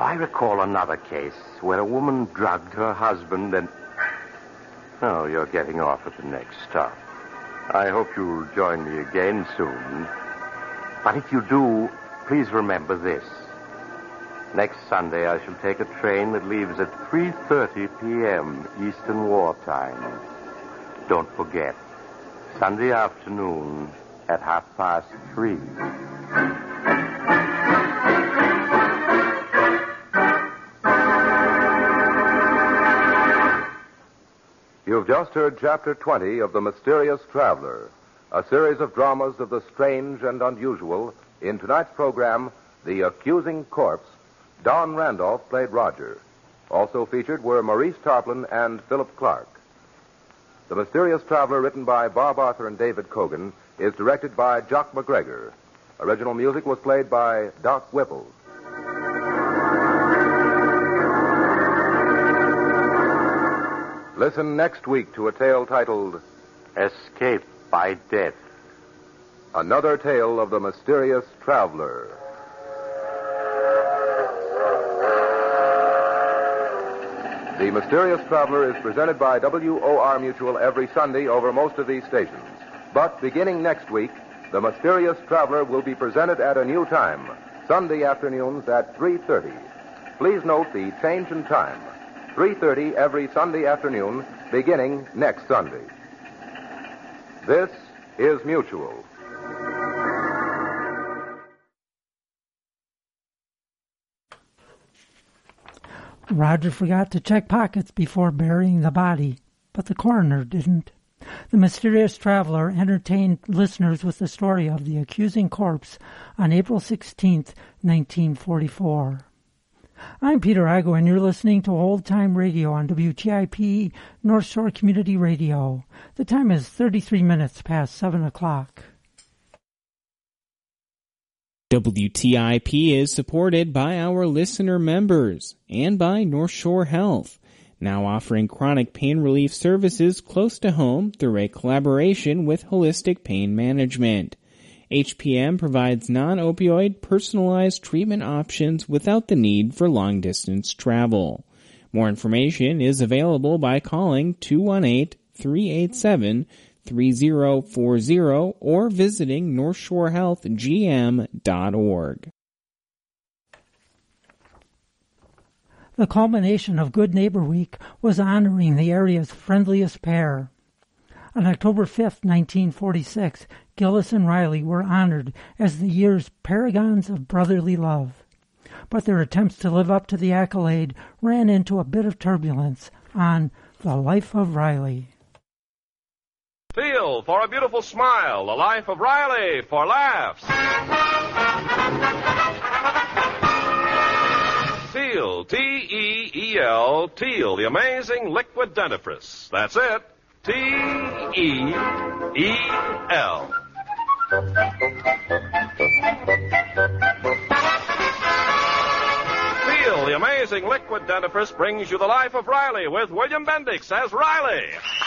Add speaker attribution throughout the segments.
Speaker 1: I recall another case where a woman drugged her husband and... Oh, you're getting off at the next stop. I hope you'll join me again soon. But if you do, please remember this. Next Sunday, I shall take a train that leaves at 3:30 p.m. Eastern Wartime. Don't forget, Sunday afternoon at 3:30.
Speaker 2: You've just heard Chapter 20 of The Mysterious Traveler, a series of dramas of the strange and unusual. In tonight's program, The Accusing Corpse. Don Randolph played Roger. Also featured were Maurice Tarplin and Philip Clark. The Mysterious Traveler, written by Bob Arthur and David Cogan, is directed by Jock McGregor. Original music was played by Doc Whipple. Listen next week to a tale titled
Speaker 1: Escape by Death.
Speaker 2: Another tale of the Mysterious Traveler. The Mysterious Traveler is presented by WOR Mutual every Sunday over most of these stations. But beginning next week, The Mysterious Traveler will be presented at a new time, Sunday afternoons at 3:30. Please note the change in time. 3:30 every Sunday afternoon, beginning next Sunday. This is Mutual.
Speaker 3: Roger forgot to check pockets before burying the body, but the coroner didn't. The Mysterious Traveler entertained listeners with the story of the accusing corpse on April 16th, 1944. I'm Peter Igo, and you're listening to Old Time Radio on WTIP North Shore Community Radio. The time is 33 minutes past 7 o'clock.
Speaker 4: WTIP is supported by our listener members and by North Shore Health, now offering chronic pain relief services close to home through a collaboration with Holistic Pain Management. HPM provides non-opioid personalized treatment options without the need for long-distance travel. More information is available by calling 218-387-3040 or visiting NorthshoreHealthGM.org.
Speaker 3: The culmination of Good Neighbor Week was honoring the area's friendliest pair. On October 5th, 1946, Gillis and Riley were honored as the year's paragons of brotherly love. But their attempts to live up to the accolade ran into a bit of turbulence on The Life of Riley.
Speaker 5: Feel for a beautiful smile, The Life of Riley for laughs. Teal, T-E-E-L, Teal, the amazing liquid dentifrice. That's it, T-E-E-L. Teal, the amazing liquid dentifrice brings you The Life of Riley with William Bendix as Riley.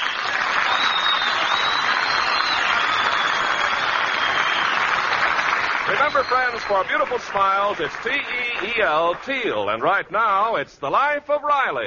Speaker 5: Remember, friends, for beautiful smiles, it's T-E-E-L, Teal. And right now, it's The Life of Riley.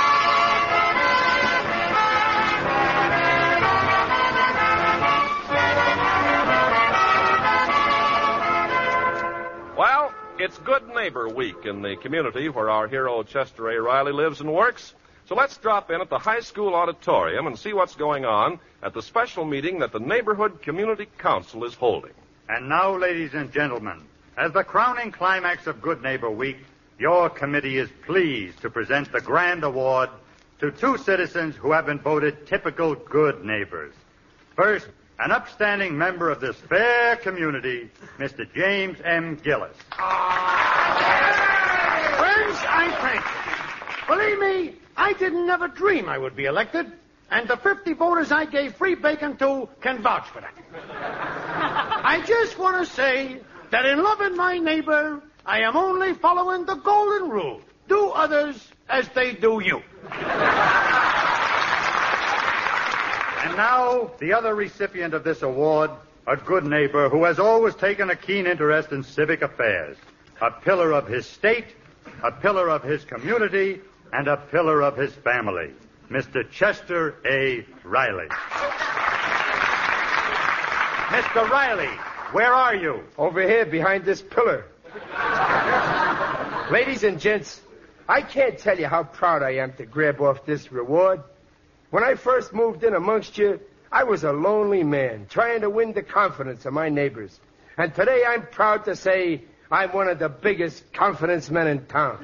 Speaker 5: Well, it's Good Neighbor Week in the community where our hero Chester A. Riley lives and works. So let's drop in at the high school auditorium and see what's going on at the special meeting that the Neighborhood Community Council is holding.
Speaker 6: And now, ladies and gentlemen, as the crowning climax of Good Neighbor Week, your committee is pleased to present the grand award to two citizens who have been voted typical good neighbors. First, an upstanding member of this fair community, Mr. James M. Gillis.
Speaker 7: Friends, I'm thankful. Believe me, I didn't never dream I would be elected, and the 50 voters I gave free bacon to can vouch for that. I just want to say that in loving my neighbor, I am only following the golden rule. Do others as they do you.
Speaker 6: And now, the other recipient of this award, a good neighbor who has always taken a keen interest in civic affairs, a pillar of his state, a pillar of his community, and a pillar of his family, Mr. Chester A. Riley. Mr. Riley, where are you?
Speaker 8: Over here behind this pillar. Ladies and gents, I can't tell you how proud I am to grab off this reward. When I first moved in amongst you, I was a lonely man trying to win the confidence of my neighbors. And today I'm proud to say I'm one of the biggest confidence men in town.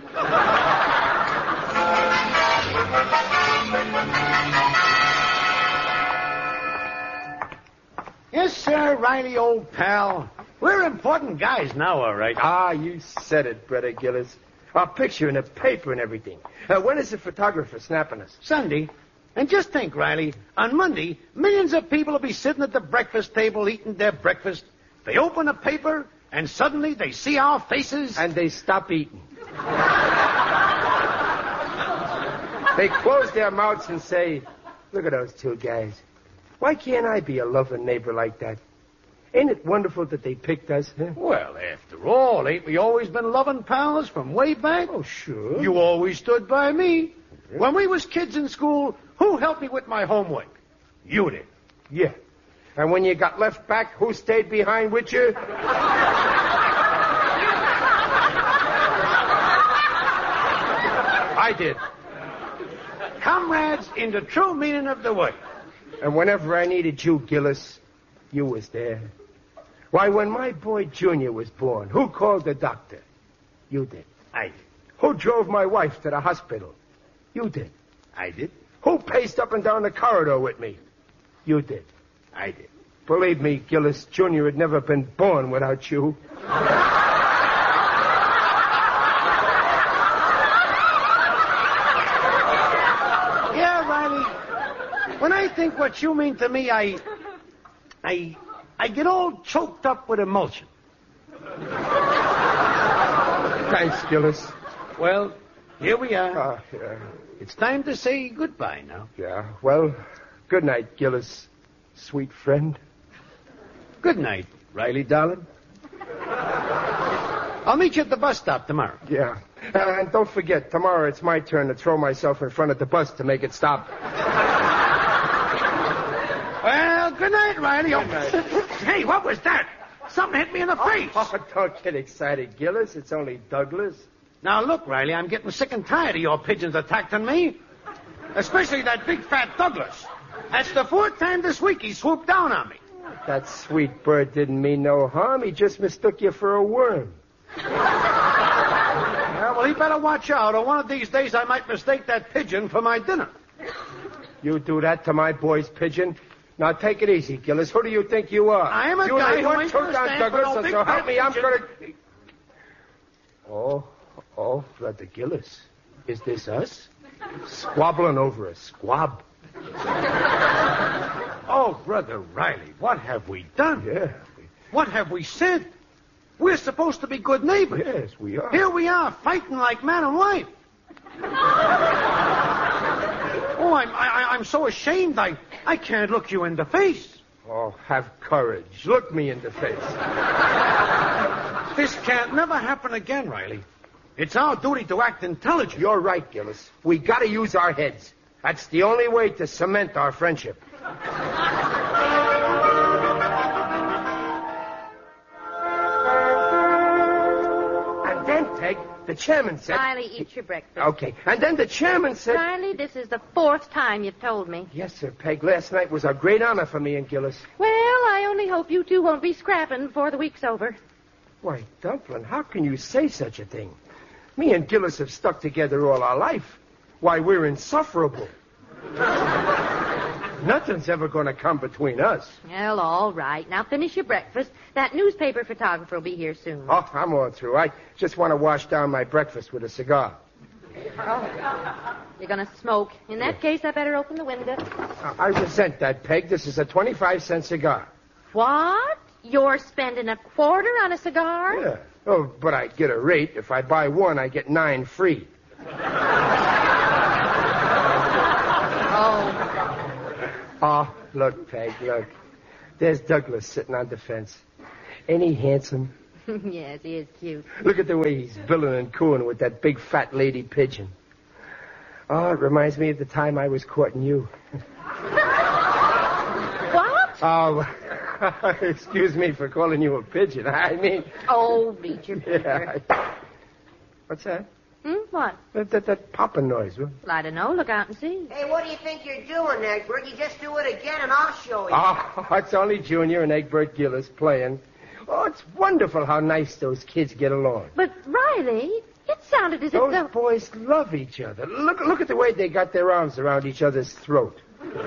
Speaker 7: Yes, sir, Riley, old pal. We're important guys now, all right.
Speaker 8: Ah, you said it, Brother Gillis. Our picture in the paper and everything. When is the photographer snapping us?
Speaker 7: Sunday. And just think, Riley, on Monday, millions of people will be sitting at the breakfast table eating their breakfast. They open the paper, and suddenly they see our faces.
Speaker 8: And they stop eating. They close their mouths and say, look at those two guys. Why can't I be a loving neighbor like that? Ain't it wonderful that they picked us, huh?
Speaker 7: Well, after all, ain't we always been loving pals from way back?
Speaker 8: Oh, sure.
Speaker 7: You always stood by me. When we was kids in school, who helped me with my homework? You did.
Speaker 8: Yeah. And when you got left back, who stayed behind with you? I did.
Speaker 7: Comrades in the true meaning of the word.
Speaker 8: And whenever I needed you, Gillis, you was there. Why, when my boy Junior was born, who called the doctor? You did.
Speaker 7: I did.
Speaker 8: Who drove my wife to the hospital? You did.
Speaker 7: I did.
Speaker 8: Who paced up and down the corridor with me? You did.
Speaker 7: I did.
Speaker 8: Believe me, Gillis, Junior had never been born without you.
Speaker 7: Yeah, Riley. When I think what you mean to me, I get all choked up with emotion.
Speaker 8: Thanks, Gillis.
Speaker 7: Well, here we are.
Speaker 8: Yeah.
Speaker 7: It's time to say goodbye now.
Speaker 8: Yeah. Well, good night, Gillis, sweet friend.
Speaker 7: Good night, Riley, darling. I'll meet you at the bus stop tomorrow.
Speaker 8: Yeah. And don't forget, tomorrow it's my turn to throw myself in front of the bus to make it stop.
Speaker 7: Well, good night, Riley.
Speaker 8: Good night.
Speaker 7: Hey, what was that? Something hit me in the face.
Speaker 8: Oh, don't get excited, Gillis. It's only Douglas.
Speaker 7: Now, look, Riley, I'm getting sick and tired of your pigeons attacking me. Especially that big fat Douglas. That's the fourth time this week he swooped down on me.
Speaker 8: That sweet bird didn't mean no harm. He just mistook you for a worm.
Speaker 7: Yeah, well, he better watch out, or one of these days I might mistake that pigeon for my dinner.
Speaker 8: You do that to my boy's pigeon? Now, take it easy, Gillis. Who do you think you are?
Speaker 7: I am a guy who ain't gonna stand for no big
Speaker 8: so help
Speaker 7: fat
Speaker 8: me, I'm
Speaker 7: pigeon.
Speaker 8: gonna... Oh, Brother Gillis. Is this us? Squabbling over a squab?
Speaker 7: Oh, Brother Riley, what have we done?
Speaker 8: Yeah.
Speaker 7: What have we said? We're supposed to be good neighbors.
Speaker 8: Yes, we are.
Speaker 7: Here we are, fighting like man and wife. Oh, I'm so ashamed I can't look you in the face.
Speaker 8: Oh, have courage. Look me in the face.
Speaker 7: This can't never happen again, Riley. It's our duty to act intelligent.
Speaker 8: You're right, Gillis. We gotta use our heads. That's the only way to cement our friendship. And then, Peg, the chairman said...
Speaker 9: Riley, eat your breakfast.
Speaker 8: Okay. And then the chairman said...
Speaker 9: Riley, this is the fourth time you've told me.
Speaker 8: Yes, sir, Peg. Last night was a great honor for me and Gillis.
Speaker 9: Well, I only hope you two won't be scrapping before the week's over.
Speaker 8: Why, Dumplin', how can you say such a thing? Me and Gillis have stuck together all our life. Why, we're insufferable. Nothing's ever going to come between us.
Speaker 9: Well, all right. Now finish your breakfast. That newspaper photographer will be here soon.
Speaker 8: Oh, I'm all through. I just want to wash down my breakfast with a cigar.
Speaker 9: Oh. You're going to smoke. In that case, I better open the window.
Speaker 8: I resent that, Peg. This is a 25-cent cigar.
Speaker 9: What? You're spending a quarter on a cigar?
Speaker 8: Yeah. Oh, but I get a rate. If I buy one, I get 9 free. Oh, look, Peg, look. There's Douglas sitting on the fence. Ain't he handsome?
Speaker 9: Yes, he is cute.
Speaker 8: Look at the way he's billing and cooing with that big fat lady pigeon. Oh, it reminds me of the time I was courting you.
Speaker 9: What?
Speaker 8: Oh, excuse me for calling you a pigeon. I mean...
Speaker 9: Oh, beat your finger.
Speaker 8: Yeah. What's that?
Speaker 9: What?
Speaker 8: That popping noise. Huh?
Speaker 9: Well, I don't know. Look out and see.
Speaker 10: Hey, what do you think you're doing, Egbert? You just do it again and I'll show you.
Speaker 8: Oh, it's only Junior and Egbert Gillis playing. Oh, it's wonderful how nice those kids get along.
Speaker 9: But, Riley, it sounded as if
Speaker 8: Those boys love each other. Look at the way they got their arms around each other's throat.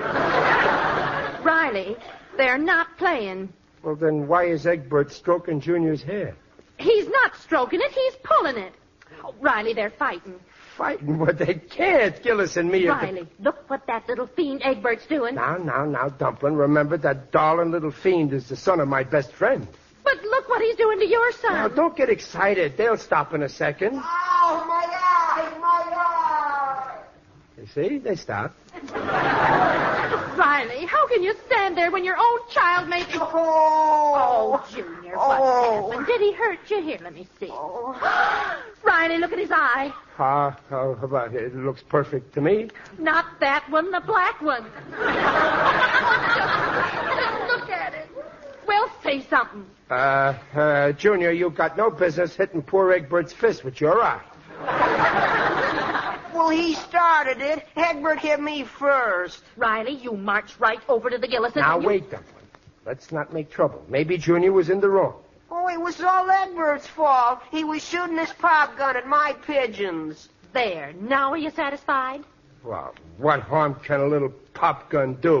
Speaker 9: Riley, they're not playing.
Speaker 8: Well, then why is Egbert stroking Junior's hair?
Speaker 9: He's not stroking it. He's pulling it. Oh, Riley, they're fighting.
Speaker 8: Fighting? But they can't. Gillis and me
Speaker 9: Riley, look what that little fiend Egbert's doing.
Speaker 8: Now, Dumplin', remember that darling little fiend is the son of my best friend.
Speaker 9: But look what he's doing to your son.
Speaker 8: Now, don't get excited. They'll stop in a second.
Speaker 10: Oh, my eye, my eye.
Speaker 8: You see? They stop.
Speaker 9: Riley, how can you stand there when your own child makes...
Speaker 10: Oh,
Speaker 9: Junior, what happened? Did he hurt you? Here, let me see. Riley, look at his eye.
Speaker 8: How about it? It looks perfect to me.
Speaker 9: Not that one, the black one. Look at it. Well, say something.
Speaker 8: Junior, you've got no business hitting poor Egbert's fist with your eye.
Speaker 10: Well, he started it. Egbert hit me first.
Speaker 9: Riley, you march right over to the Gillises.
Speaker 8: Now, wait, Dumplin'. Let's not make trouble. Maybe Junior was in the wrong.
Speaker 10: Oh, it was all Egbert's fault. He was shooting his pop gun at my pigeons.
Speaker 9: There. Now are you satisfied?
Speaker 8: Well, what harm can a little pop gun do?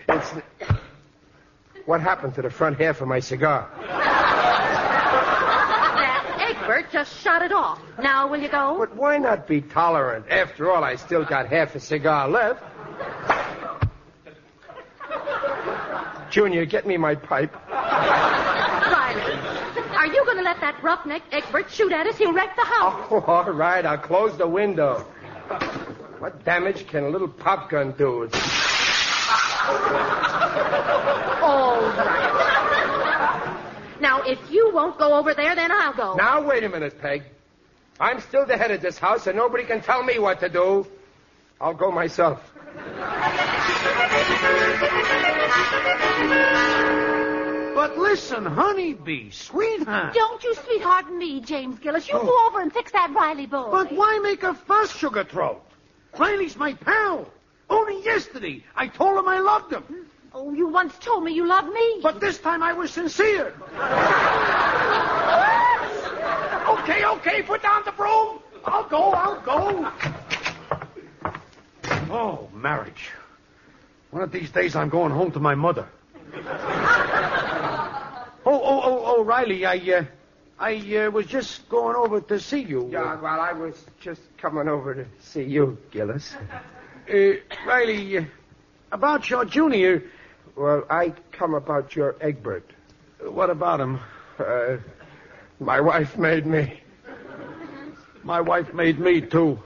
Speaker 8: What happened to the front half of my cigar?
Speaker 9: That Egbert just shot it off. Now will you go?
Speaker 8: But why not be tolerant? After all, I still got half a cigar left. Junior, get me my pipe.
Speaker 9: Riley, are you going to let that roughneck Egbert shoot at us? He'll wreck the house.
Speaker 8: Oh, all right, I'll close the window. What damage can a little pop gun do?
Speaker 9: All right. Now, if you won't go over there, then I'll go.
Speaker 8: Now, wait a minute, Peg. I'm still the head of this house, and nobody can tell me what to do. I'll go myself.
Speaker 7: But listen, honeybee, sweetheart.
Speaker 11: Don't you sweetheart me, James Gillis. You go over and fix that Riley boy.
Speaker 7: But why make a fuss, Sugar Throat? Riley's my pal. Only yesterday, I told him I loved him.
Speaker 11: Oh, you once told me you loved me.
Speaker 7: But this time I was sincere. Okay, put down the broom. I'll go. Oh, marriage. One of these days I'm going home to my mother. Oh, Riley, I was just going over to see you.
Speaker 8: Yeah, well, I was just coming over to see you, Gillis.
Speaker 7: Riley, about your Junior.
Speaker 8: Well, I come about your Egbert.
Speaker 7: What about him?
Speaker 8: My wife made me.
Speaker 7: My wife made me, too.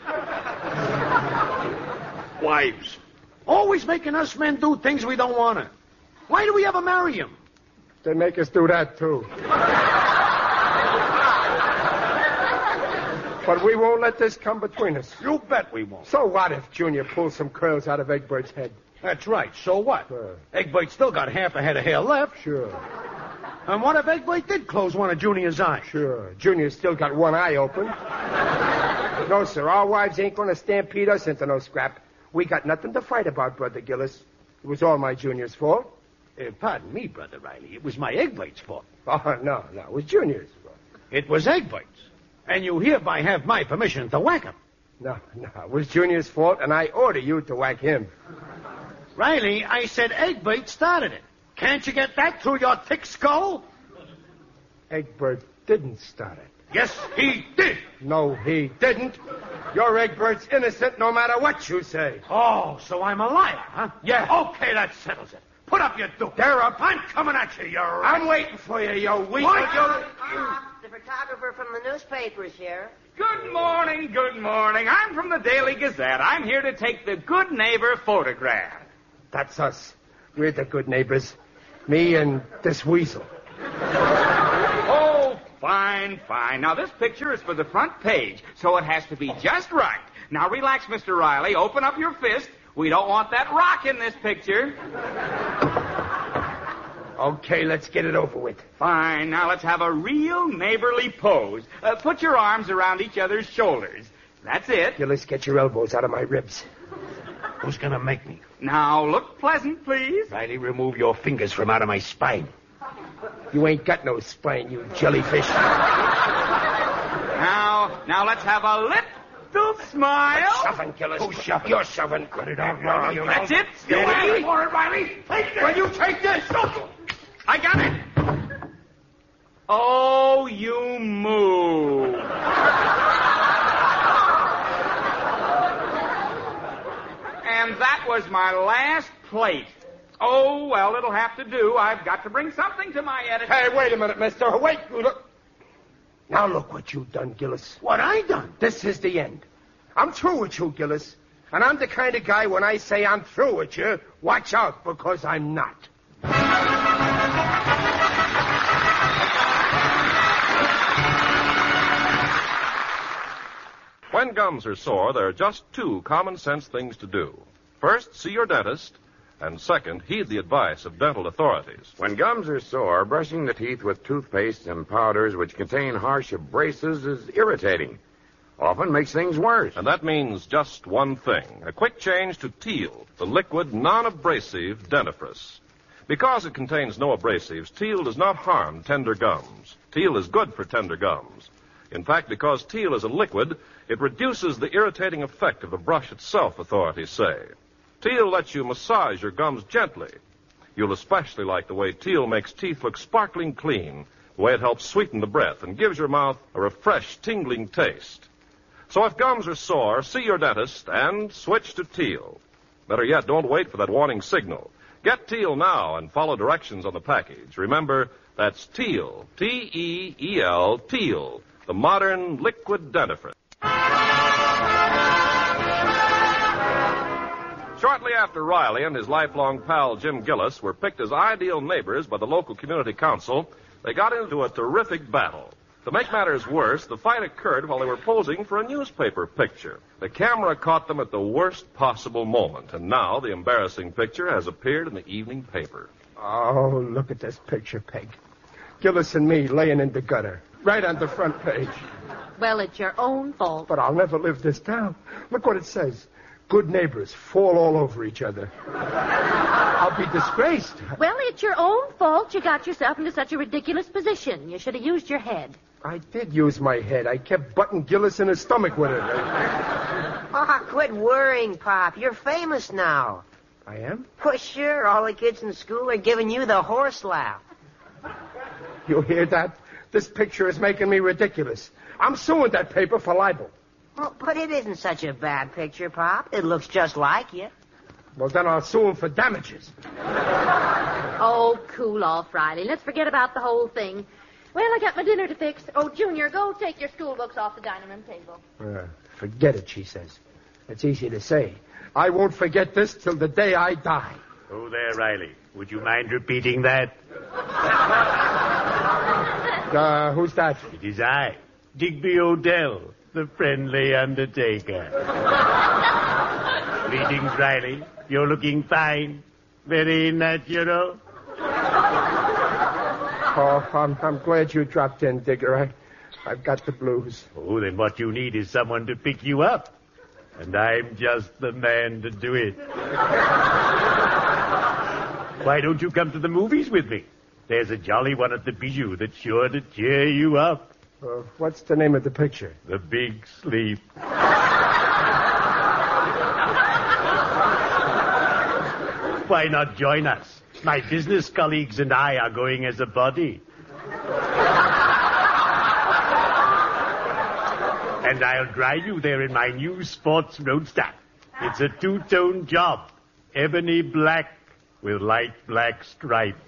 Speaker 7: Wives. Always making us men do things we don't want to. Why do we ever marry him?
Speaker 8: They make us do that, too. But we won't let this come between us.
Speaker 7: You bet we won't.
Speaker 8: So what if Junior pulls some curls out of Egbert's head?
Speaker 7: That's right. So what? Egbert still got half a head of hair left.
Speaker 8: Sure.
Speaker 7: And what if Egbert did close one of Junior's eyes?
Speaker 8: Sure. Junior's still got one eye open. No, sir. Our wives ain't going to stampede us into no scrap. We got nothing to fight about, Brother Gillis. It was all my Junior's fault.
Speaker 7: Pardon me, Brother Riley. It was my Egbert's fault.
Speaker 8: Oh, no. It was Junior's fault.
Speaker 7: It was Egbert's. And you hereby have my permission to whack him.
Speaker 8: No. It was Junior's fault, and I order you to whack him.
Speaker 7: Riley, I said Egbert started it. Can't you get that through your thick skull?
Speaker 8: Egbert didn't start it.
Speaker 7: Yes, he did.
Speaker 8: No, he didn't. Your Egbert's innocent no matter what you say.
Speaker 7: Oh, so I'm a liar, huh?
Speaker 8: Yeah.
Speaker 7: Okay, that settles it. Put up your duke.
Speaker 8: They're up.
Speaker 7: I'm coming at you,
Speaker 8: I'm waiting for you, you weak...
Speaker 10: The photographer from the newspapers here.
Speaker 12: Good morning. I'm from the Daily Gazette. I'm here to take the Good Neighbor photograph.
Speaker 8: That's us. We're the good neighbors. Me and this weasel.
Speaker 12: Oh, fine. Now, this picture is for the front page, so it has to be just right. Now, relax, Mr. Riley. Open up your fist. We don't want that rock in this picture.
Speaker 8: Okay, let's get it over with.
Speaker 12: Fine. Now, let's have a real neighborly pose. Put your arms around each other's shoulders. That's it.
Speaker 8: Gillis, get your elbows out of my ribs.
Speaker 7: Who's gonna make me?
Speaker 12: Now, look pleasant, please.
Speaker 7: Riley, remove your fingers from out of my spine.
Speaker 8: You ain't got no spine, you jellyfish.
Speaker 12: Now, let's have a little smile.
Speaker 8: Shoving, Gillis. Who's shoving? You're shoving. Cut it out, Riley.
Speaker 12: That's it.
Speaker 7: You asked
Speaker 12: Steady.
Speaker 7: for it, Riley. Take this.
Speaker 8: Will you take this?
Speaker 12: I got it. Oh, you move. And that was my last plate. Oh, well, it'll have to do. I've got to bring something to my editor.
Speaker 8: Hey, wait a minute, mister. Wait. Look. Now look what you've done, Gillis.
Speaker 7: What I done?
Speaker 8: This is the end. I'm through with you, Gillis. And I'm the kind of guy, when I say I'm through with you, watch out, because I'm not.
Speaker 5: When gums are sore, there are just two common sense things to do. First, see your dentist, and second, heed the advice of dental authorities.
Speaker 13: When gums are sore, brushing the teeth with toothpaste and powders which contain harsh abrasives is irritating. Often makes things worse.
Speaker 5: And that means just one thing, a quick change to Teal, the liquid, non-abrasive dentifrice. Because it contains no abrasives, Teal does not harm tender gums. Teal is good for tender gums. In fact, because Teal is a liquid, it reduces the irritating effect of the brush itself, authorities say. Teal lets you massage your gums gently. You'll especially like the way Teal makes teeth look sparkling clean, the way it helps sweeten the breath and gives your mouth a refreshed, tingling taste. So if gums are sore, see your dentist and switch to Teal. Better yet, don't wait for that warning signal. Get Teal now and follow directions on the package. Remember, that's Teal, T-E-E-L, Teal, the modern liquid dentifrice. Shortly after Riley and his lifelong pal Jim Gillis were picked as ideal neighbors by the local community council, they got into a terrific battle. To make matters worse, the fight occurred while they were posing for a newspaper picture. The camera caught them at the worst possible moment, and now the embarrassing picture has appeared in the evening paper.
Speaker 8: Oh, look at this picture, Peg. Gillis and me laying in the gutter, right on the front page.
Speaker 9: Well, it's your own fault.
Speaker 8: But I'll never live this down. Look what it says. Good neighbors fall all over each other. I'll be disgraced.
Speaker 9: Well, it's your own fault you got yourself into such a ridiculous position. You should have used your head.
Speaker 8: I did use my head. I kept butting Gillis in his stomach with it.
Speaker 10: Oh, quit worrying, Pop. You're famous now.
Speaker 8: I am?
Speaker 10: Well, sure. All the kids in school are giving you the horse laugh.
Speaker 8: You hear that? This picture is making me ridiculous. I'm suing that paper for libel.
Speaker 10: Well, but it isn't such a bad picture, Pop. It looks just like you.
Speaker 8: Well, then I'll sue him for damages.
Speaker 9: Oh, cool off, Riley. Let's forget about the whole thing. Well, I got my dinner to fix. Oh, Junior, go take your school books off the dining room table.
Speaker 8: Forget it, she says. It's easy to say. I won't forget this till the day I die.
Speaker 7: Oh, there, Riley. Would you mind repeating that?
Speaker 8: Who's that?
Speaker 7: It is I, Digby Odell, the friendly undertaker. Greetings, Riley. You're looking fine. Very natural.
Speaker 8: Oh, I'm glad you dropped in, Digger. I've got the blues.
Speaker 7: Oh, then what you need is someone to pick you up. And I'm just the man to do it. Why don't you come to the movies with me? There's a jolly one at the Bijou that's sure to cheer you up.
Speaker 8: What's the name of the picture?
Speaker 7: The Big Sleep. Why not join us? My business colleagues and I are going as a body. And I'll drive you there in my new sports roadster. It's a two-tone job. Ebony black with light black stripes.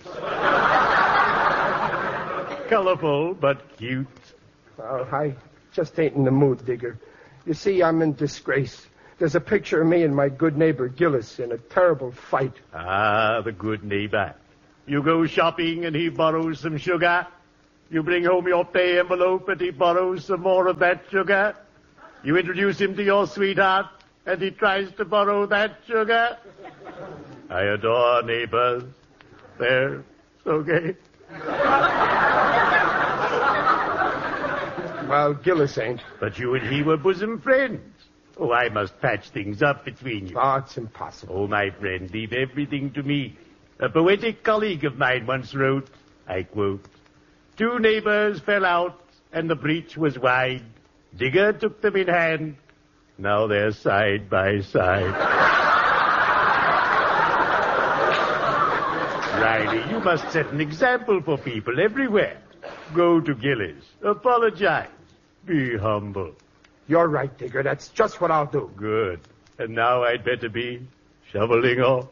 Speaker 7: Colorful, but cute.
Speaker 8: Oh, I just ain't in the mood, Digger. You see, I'm in disgrace. There's a picture of me and my good neighbor Gillis in a terrible fight.
Speaker 7: Ah, the good neighbor. You go shopping and he borrows some sugar. You bring home your pay envelope and he borrows some more of that sugar. You introduce him to your sweetheart and he tries to borrow that sugar. I adore neighbors. They're so gay.
Speaker 8: Well, Gillis ain't.
Speaker 7: But you and he were bosom friends. Oh, I must patch things up between you.
Speaker 8: Oh, it's impossible.
Speaker 7: Oh, my friend, leave everything to me. A poetic colleague of mine once wrote, I quote, "Two neighbors fell out, and the breach was wide. Digger took them in hand. Now they're side by side." Riley, you must set an example for people everywhere. Go to Gillis. Apologize. Be humble.
Speaker 8: You're right, Digger. That's just what I'll do.
Speaker 7: Good. And now I'd better be shoveling off.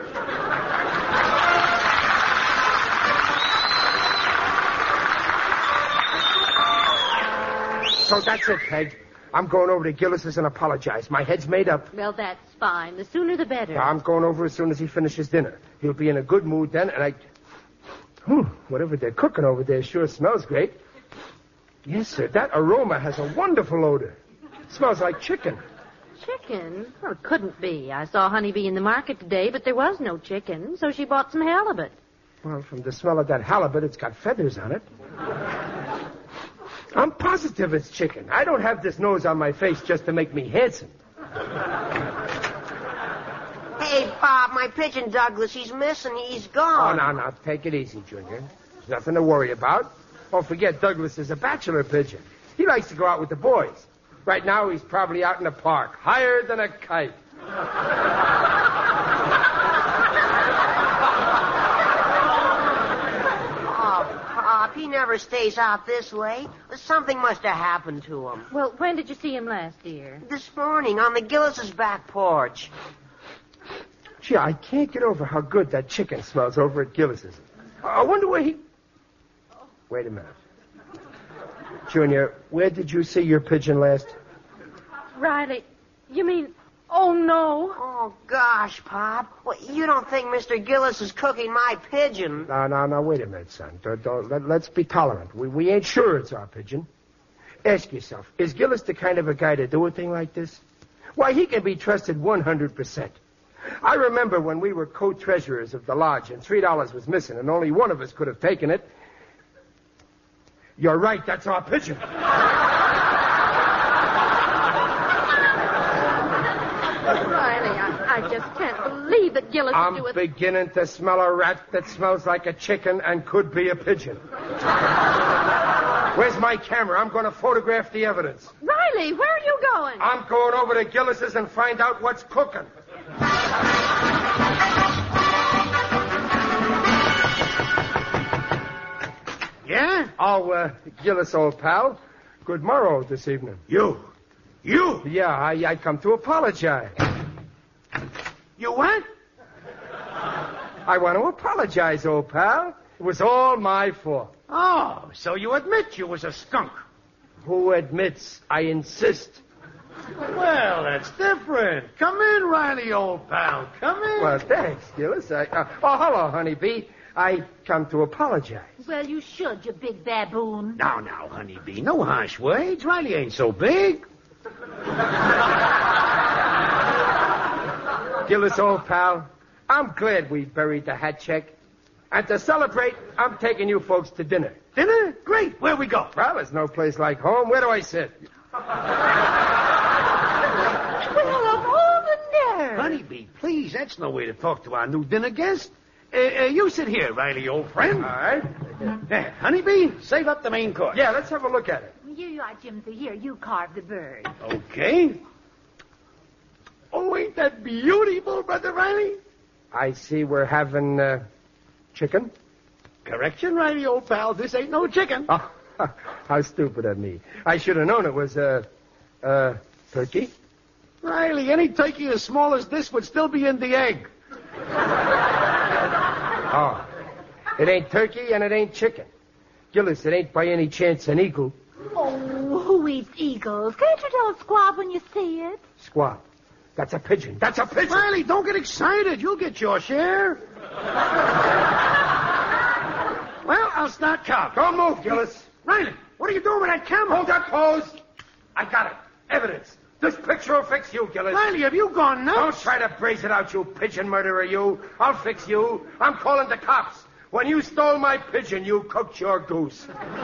Speaker 8: So that's it, Peg. I'm going over to Gillis's and apologize. My head's made up.
Speaker 9: Well, that's fine. The sooner the better.
Speaker 8: I'm going over as soon as he finishes dinner. He'll be in a good mood then, and whatever they're cooking over there sure smells great. Yes, sir, that aroma has a wonderful odor. Smells like chicken.
Speaker 9: Chicken? Well, it couldn't be. I saw Honeybee in the market today, but there was no chicken, so she bought some halibut.
Speaker 8: Well, from the smell of that halibut, it's got feathers on it. I'm positive it's chicken. I don't have this nose on my face just to make me handsome.
Speaker 10: Hey, Pop, my pigeon Douglas, he's missing. He's gone.
Speaker 8: Oh, no. Take it easy, Junior. There's nothing to worry about. Don't forget, Douglas is a bachelor pigeon. He likes to go out with the boys. Right now, he's probably out in the park, higher than a kite.
Speaker 10: Pop, he never stays out this late. Something must have happened to him.
Speaker 9: Well, when did you see him last, dear?
Speaker 10: This morning, on the Gillis's back porch.
Speaker 8: Gee, I can't get over how good that chicken smells over at Gillis's. I wonder where he... Wait a minute. Junior, where did you see your pigeon last?
Speaker 9: Riley, you mean... Oh, no.
Speaker 10: Oh, gosh, Pop. Well, you don't think Mr. Gillis is cooking my pigeon?
Speaker 8: No, wait a minute, son. Let's be tolerant. We ain't sure it's our pigeon. Ask yourself, is Gillis the kind of a guy to do a thing like this? Why, he can be trusted 100%. I remember when we were co-treasurers of the lodge and $3 was missing and only one of us could have taken it. You're right, that's our pigeon.
Speaker 9: Riley, I just can't believe that Gillis would do it.
Speaker 8: I'm beginning to smell a rat that smells like a chicken and could be a pigeon. Where's my camera? I'm going to photograph the evidence.
Speaker 9: Riley, where are you going?
Speaker 8: I'm going over to Gillis's and find out what's cooking.
Speaker 7: Yeah?
Speaker 8: Oh, Gillis, old pal. Good morrow this evening.
Speaker 7: You?
Speaker 8: Yeah, I come to apologize.
Speaker 7: You what?
Speaker 8: I want to apologize, old pal. It was all my fault.
Speaker 7: Oh, so you admit you was a skunk.
Speaker 8: Who admits? I insist.
Speaker 7: Well, that's different. Come in, Riley, old pal. Come in.
Speaker 8: Well, thanks, Gillis. Hello, Honeybee. I come to apologize.
Speaker 11: Well, you should, you big baboon.
Speaker 7: Now, Honeybee, no harsh words. Riley ain't so big.
Speaker 8: Gillis, old pal, I'm glad we buried the hat check. And to celebrate, I'm taking you folks to dinner.
Speaker 7: Dinner? Great. Where we go?
Speaker 8: Well, there's no place like home. Where do I sit?
Speaker 11: Well, of all the nerve.
Speaker 7: Honeybee, please, that's no way to talk to our new dinner guest. You sit here, Riley, old friend.
Speaker 8: All right.
Speaker 7: There, Honeybee, save up the main course.
Speaker 8: Yeah, let's have a look at it.
Speaker 11: Here you are, Jimsy. Here, you carve the bird.
Speaker 7: Okay. Oh, ain't that beautiful, Brother Riley?
Speaker 8: I see we're having, chicken.
Speaker 7: Correction, Riley, old pal. This ain't no chicken.
Speaker 8: Oh, how stupid of me. I should have known it was, turkey.
Speaker 7: Riley, any turkey as small as this would still be in the egg.
Speaker 8: Oh. It ain't turkey and it ain't chicken. Gillis, it ain't by any chance an eagle.
Speaker 11: Oh, who eats eagles? Can't you tell a squab when you see it?
Speaker 8: Squab. That's a pigeon. That's a pigeon.
Speaker 7: Riley, don't get excited. You'll get your share. Well, I'll start counting.
Speaker 8: Don't move, Gillis.
Speaker 7: Riley, what are you doing with that camera?
Speaker 8: Hold that pose. I got it. Evidence. This picture will fix you, Gillis.
Speaker 7: Riley, have you gone nuts?
Speaker 8: Don't try to brace it out, you pigeon murderer, you. I'll fix you. I'm calling the cops. When you stole my pigeon, you cooked your goose.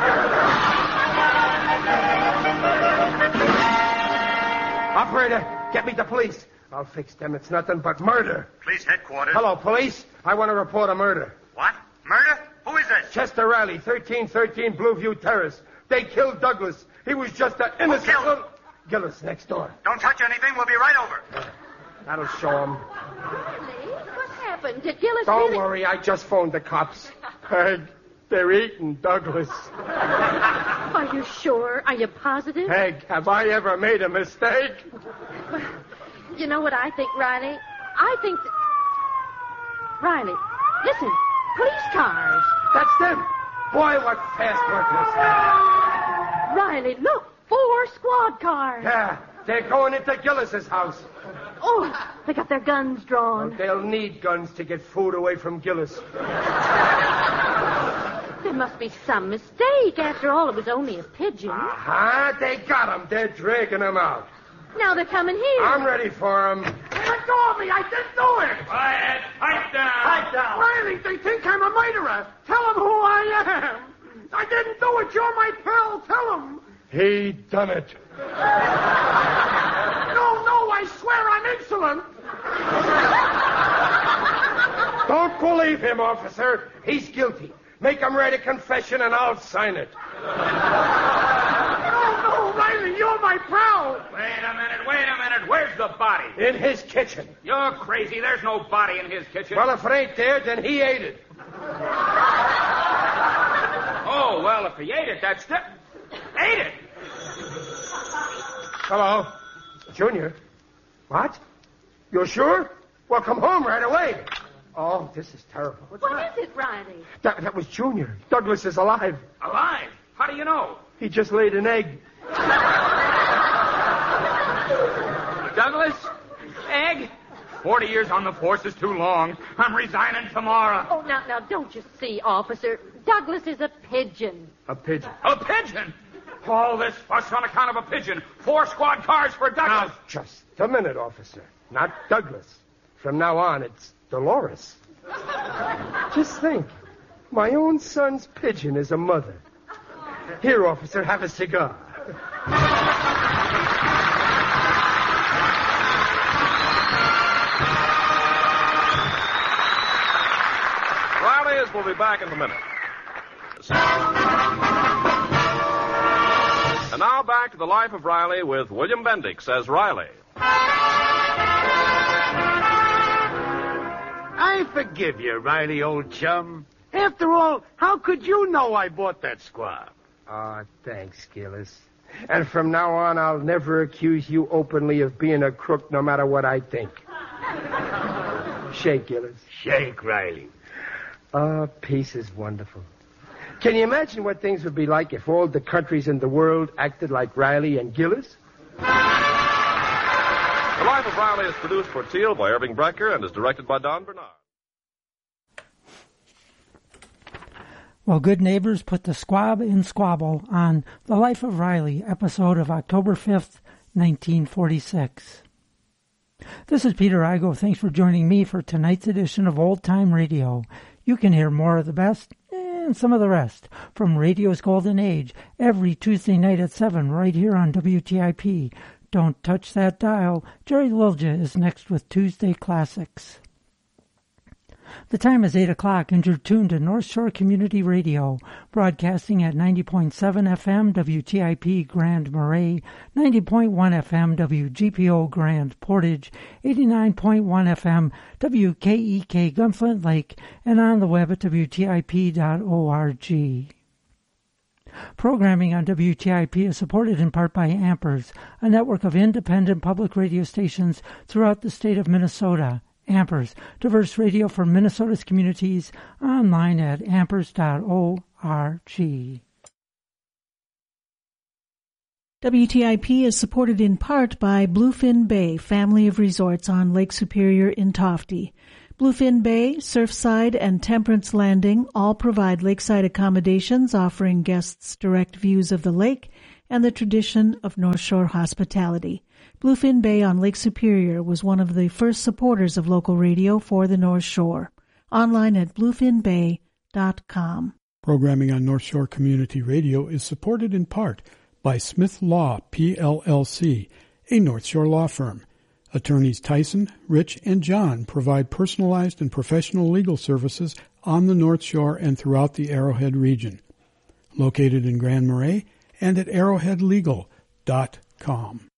Speaker 8: Operator, get me the police. I'll fix them. It's nothing but murder.
Speaker 6: Police headquarters.
Speaker 8: Hello, police. I want to report a murder.
Speaker 6: What? Murder? Who is this?
Speaker 8: Chester Riley, 1313 Blueview Terrace. They killed Douglas. He was just an innocent...
Speaker 6: Who killed him?
Speaker 8: Gillis, next door.
Speaker 6: Don't touch anything. We'll be right over.
Speaker 8: That'll show him.
Speaker 9: Riley, what happened? Did Gillis
Speaker 8: Don't
Speaker 9: really...
Speaker 8: worry, I just phoned the cops. Peg, they're eating Douglas.
Speaker 9: Are you sure? Are you positive?
Speaker 8: Peg, have I ever made a mistake?
Speaker 9: Well, you know what I think, Riley? I think that... Riley, listen. Police cars.
Speaker 8: That's them. Boy, what fast work this.
Speaker 9: Riley, look. 4 squad cars.
Speaker 8: Yeah, they're going into Gillis's house.
Speaker 9: Oh, they got their guns drawn.
Speaker 8: Well, they'll need guns to get food away from Gillis.
Speaker 9: There must be some mistake. After all, it was only a pigeon.
Speaker 8: They got him. They're dragging him out.
Speaker 9: Now they're coming here.
Speaker 8: I'm ready for him.
Speaker 7: Let go of me. I didn't do it.
Speaker 12: Quiet. Pipe down.
Speaker 7: Pipe down. Riley, they think I'm a murderer. Tell them who I am. I didn't do it. You're my pal. Tell them.
Speaker 8: He done it.
Speaker 7: No, I swear I'm insolent.
Speaker 8: Don't believe him, officer. He's guilty. Make him write a confession and I'll sign it.
Speaker 7: No, Riley, you're my pal.
Speaker 12: Wait a minute. Where's the body?
Speaker 8: In his kitchen.
Speaker 12: You're crazy. There's no body in his kitchen.
Speaker 8: Well, if it ain't there, then he ate it.
Speaker 12: Oh, well, if he ate it, that's the... Ate it!
Speaker 8: Hello? Junior? What? You're sure? Well, come home right away. Oh, this is terrible.
Speaker 9: What is it, Riley?
Speaker 8: That was Junior. Douglas is alive.
Speaker 12: Alive? How do you know?
Speaker 8: He just laid an egg.
Speaker 12: Douglas? Egg? 40 years on the force is too long. I'm resigning tomorrow.
Speaker 9: Oh, now, don't you see, officer? Douglas is a pigeon.
Speaker 8: A pigeon?
Speaker 12: A pigeon? All this fuss on account of a pigeon. 4 squad cars for Douglas.
Speaker 8: Now, just a minute, officer. Not Douglas. From now on, it's Dolores. Just think. My own son's pigeon is a mother. Here, officer, have a cigar.
Speaker 5: Riley will be back in a minute. And now back to the life of Riley with William Bendix as Riley.
Speaker 7: I forgive you, Riley, old chum. After all, how could you know I bought that squab?
Speaker 8: Thanks, Gillis. And from now on, I'll never accuse you openly of being a crook, no matter what I think. Shake, Gillis.
Speaker 7: Shake, Riley.
Speaker 8: Peace is wonderful. Can you imagine what things would be like if all the countries in the world acted like Riley and Gillis?
Speaker 5: The Life of Riley is produced for Teal by Irving Brecker and is directed by Don Bernard.
Speaker 3: Well, good neighbors put the squab in squabble on The Life of Riley, episode of October 5th, 1946. This is Peter Igo. Thanks for joining me for tonight's edition of Old Time Radio. You can hear more of the best and some of the rest from radio's golden age every Tuesday night at 7 right here on WTIP. Don't touch that dial. Jerry Lilja is next with Tuesday Classics. The time is 8 o'clock, and you're tuned to North Shore Community Radio, broadcasting at 90.7 FM WTIP Grand Marais, 90.1 FM WGPO Grand Portage, 89.1 FM WKEK Gunflint Lake, and on the web at WTIP.org. Programming on WTIP is supported in part by Ampers, a network of independent public radio stations throughout the state of Minnesota. Ampers, diverse radio for Minnesota's communities, online at ampers.org.
Speaker 14: WTIP is supported in part by Bluefin Bay, family of resorts on Lake Superior in Tofty. Bluefin Bay, Surfside, and Temperance Landing all provide lakeside accommodations offering guests direct views of the lake and the tradition of North Shore hospitality. Bluefin Bay on Lake Superior was one of the first supporters of local radio for the North Shore. Online at bluefinbay.com.
Speaker 15: Programming on North Shore Community Radio is supported in part by Smith Law, PLLC, a North Shore law firm. Attorneys Tyson, Rich, and John provide personalized and professional legal services on the North Shore and throughout the Arrowhead region. Located in Grand Marais and at arrowheadlegal.com.